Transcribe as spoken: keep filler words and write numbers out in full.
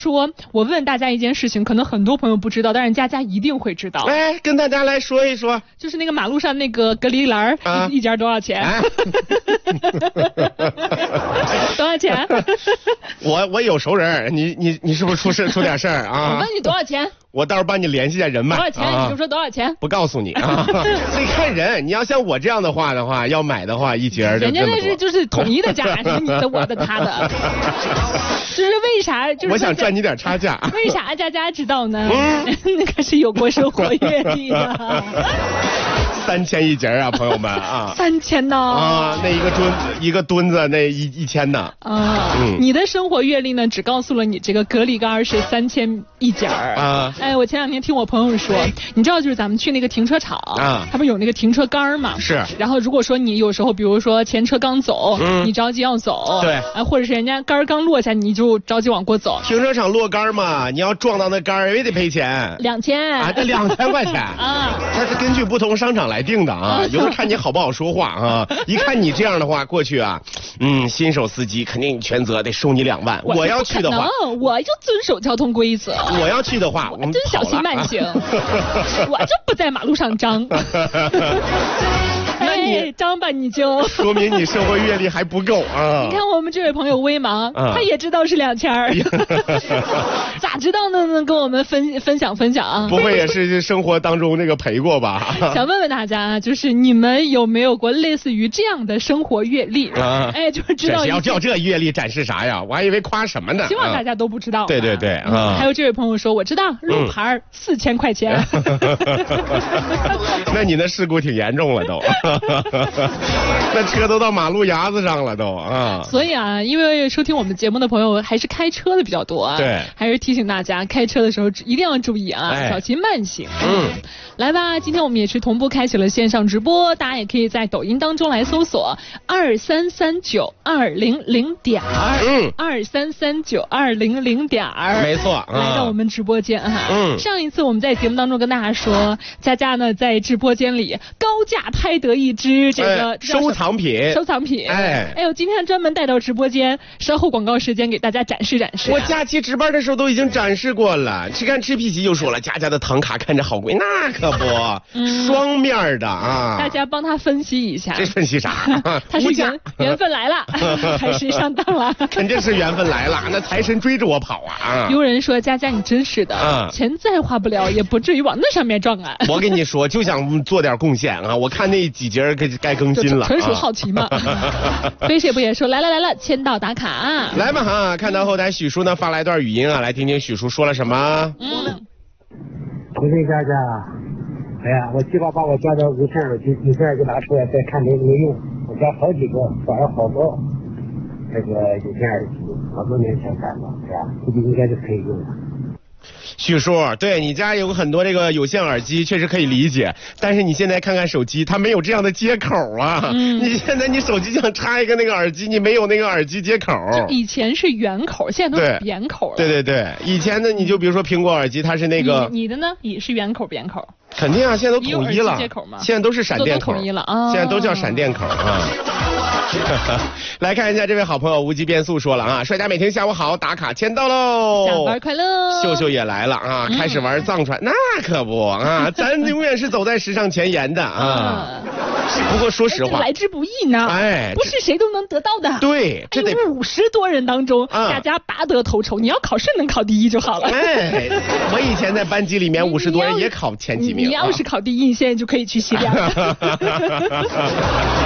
说我问大家一件事情，可能很多朋友不知道，但是佳佳一定会知道。 哎，跟大家来说一说， 就是那个马路上那个隔离栏啊，一节多少钱？ 哎、 多少钱？ 我我有熟人，你你你是不是出事出点事儿啊？ 我问你多少钱？ 我到时候帮你联系一下人脉。 多少钱、啊、你就说多少钱？ 不告诉你啊，所以看人。你要像我这样的话的话，要买的话一节就人家那是就是统一的价，是你的、我的、他的。就是为啥？就是我想赚你点差价。 为啥佳佳知道呢？嗯、那可是有过生活阅历的。 三千一节啊，朋友们啊！ 三千呢？ 啊，那一个墩一个墩子那一一千呢？ 啊，嗯，你的生活阅历呢，只告诉了你这个隔离杆是三千一节儿啊。哎，我前两天听我朋友说，你知道就是咱们去那个停车场啊，他不有那个停车杆嘛？ 是。 然后如果说你有时候，比如说前车刚走，嗯、你着急要走， 对， 啊，或者是人家杆刚落下，你就着急往过走。 停车场落杆嘛，你要撞到那杆也得赔钱。 两千啊，这两千块钱啊，它是根据不同商场来定的啊。有人看你好不好说话啊，一看你这样的话，过去啊，嗯，新手司机肯定全责得收你两万。我要去的话， 我就遵守交通规则。 我要去的话，我们真小心慢行，我就不在马路上张。 那你张吧，你就说明你生活阅历还不够啊！ 你看我们这位朋友微茫，啊、他也知道是两千儿，咋知道呢？能跟我们分分享分享啊？ 不会也是生活当中那个陪过吧？ 想问问大家，就是你们有没有过类似于这样的生活阅历？啊、哎，就是知道要叫这阅历展示啥呀？我还以为夸什么呢？ 希望大家都不知道。 对对对， 啊！还有这位朋友说，我知道路牌四千块钱。 那你那事故挺严重了都。那车都到马路牙子上了都啊！ 所以啊，因为收听我们节目的朋友还是开车的比较多啊， 对， 还是提醒大家开车的时候一定要注意啊，哎、小心慢行。嗯，来吧，今天我们也是同步开启了线上直播，大家也可以在抖音当中来搜索二三三九二零零点儿，嗯，二三三九二零零点儿， 没错， 嗯、来到我们直播间哈。 嗯， 上一次我们在节目当中跟大家说，佳佳呢在直播间里高价拍得一支这个、 哎、收藏品， 收藏品， 哎， 哎呦，今天专门带到直播间，稍后广告时间给大家展示展示、啊。 我假期值班的时候都已经展示过了，吃看吃皮奇就说了，佳佳的唐卡看着好贵，那可不，嗯、双面的啊。 大家帮他分析一下， 这分析啥？ 他是缘缘分来了，还是上当了？ 肯定是缘分来了，那财神追着我跑啊！ 有人说佳佳你真是的，啊、钱再花不了，也不至于往那上面撞啊。 我跟你说，就想做点贡献啊！我看那几节该该更新了， 纯属好奇嘛。飞雪不也说来了来了，签到打卡、啊， 来嘛哈！看到后台许叔呢发来一段语音啊，来听听许叔说了什么。嗯， 你这佳佳，哎呀，我计划把我家的无线耳机底片给拿出来，再看没没用。我家好几个，找了好多那个有线耳机，好多年前买的，是吧？估计应该是可以用的。 许叔，对你家有很多这个有线耳机，确实可以理解。但是你现在看看手机，它没有这样的接口啊！嗯、你现在你手机想插一个那个耳机，你没有那个耳机接口。 以前是圆口，现在都是扁口了。 对对对，以前呢，你就比如说苹果耳机，它是那个。 你, 你的呢？也是圆口扁口？ 肯定啊，现在都统一了。 接口吗？ 现在都是闪电口。 都统一了啊！ 现在都叫闪电口啊。来看一下这位好朋友无极变速说了啊，帅家每天下午好，打卡签到喽， 下班快乐。 秀秀也来了啊，嗯、开始玩藏传，那可不啊，咱永远是走在时尚前沿的啊。不过说实话， 来之不易呢，哎，不是谁都能得到的。 对，这得五十多人当中，啊、大家拔得头筹，你要考试能考第一就好了。 哎，我以前在班级里面五十多人也考前几名。 你要是考第一，你现在就可以去西边。